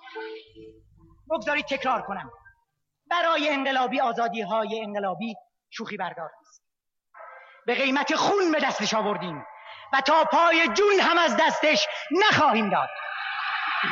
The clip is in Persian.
بگذارید تکرار کنم، برای انقلابی آزادی‌های انقلابی شوخی بردار نیست. به قیمت خون به دستش آوردیم و تا پای جون هم از دستش نخواهیم داد.